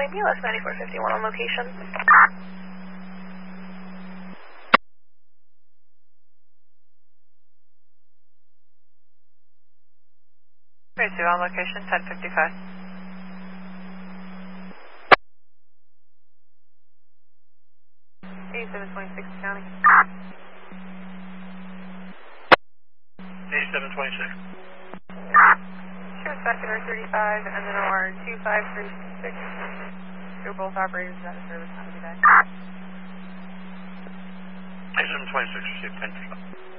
County, US 9451 on location. 32 on location, 1055. County. 8726. Sure, Sector 35 and then OR 25366. They're both operators out of service. How do we do that? 8726, received 10 feet.